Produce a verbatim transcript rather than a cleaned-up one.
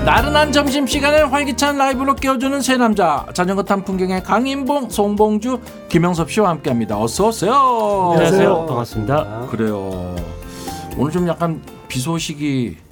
나른한 점심시간을 활기찬 라이브로 깨워주는 세 남자 자전거 탄 풍경의 강인봉, 송봉주, 김영섭 씨와 함께합니다. 어서 오세요. 안녕하세요. 반갑습니다. 그래요. 오늘 좀 약간 비 소식이